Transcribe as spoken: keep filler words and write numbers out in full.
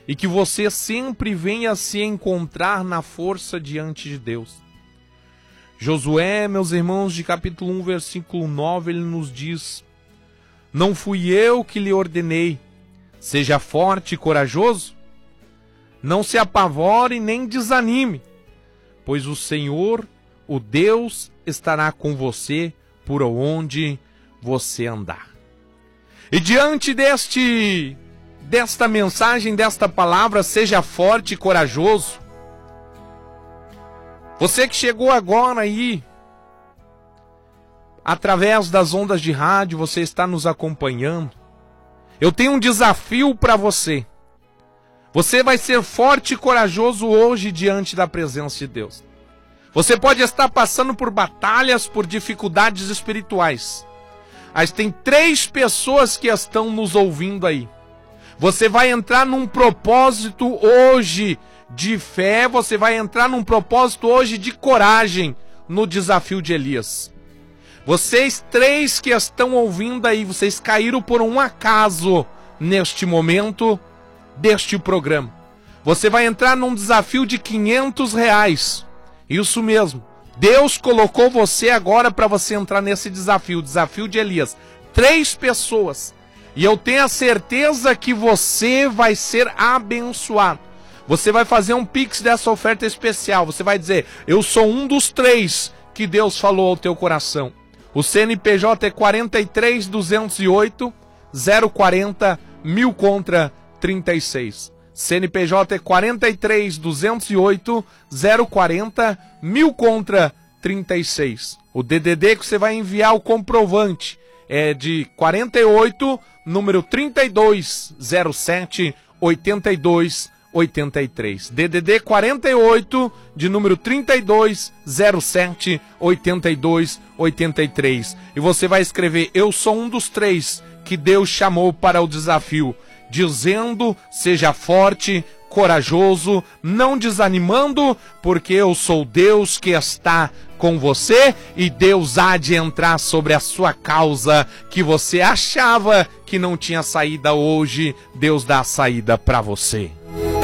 e que você sempre venha se encontrar na força diante de Deus. Josué, meus irmãos, de capítulo um, versículo nove, ele nos diz: não fui eu que lhe ordenei, seja forte e corajoso, não se apavore nem desanime, pois o Senhor, o Deus, estará com você por onde você andar. E diante deste, desta mensagem, desta palavra, seja forte e corajoso, você que chegou agora aí, através das ondas de rádio, você está nos acompanhando, eu tenho um desafio para você. Você vai ser forte e corajoso hoje diante da presença de Deus. Você pode estar passando por batalhas, por dificuldades espirituais. Mas tem três pessoas que estão nos ouvindo aí. Você vai entrar num propósito hoje de fé, você vai entrar num propósito hoje de coragem no desafio de Elias. Vocês três que estão ouvindo aí, vocês caíram por um acaso neste momento deste programa. Você vai entrar num desafio de quinhentos reais. Isso mesmo. Deus colocou você agora para você entrar nesse desafio, o desafio de Elias. Três pessoas. E eu tenho a certeza que você vai ser abençoado. Você vai fazer um pix dessa oferta especial. Você vai dizer: eu sou um dos três que Deus falou ao teu coração. O C N P J é quarenta e três, duzentos e oito, zero quarenta, mil contra trinta e seis. C N P J é quarenta e três, duzentos e oito, zero quarenta, mil contra trinta e seis. O D D D que você vai enviar o comprovante é de quarenta e oito, número trinta e dois, zero sete, oitenta e dois, oitenta e três. D D D quarenta e oito, de número trinta e dois, zero sete, oitenta e dois, oitenta e três. E você vai escrever: eu sou um dos três que Deus chamou para o desafio, dizendo: seja forte, corajoso, não desanimando, porque eu sou Deus que está com você, e Deus há de entrar sobre a sua causa que você achava que não tinha saída. Hoje Deus dá a saída para você.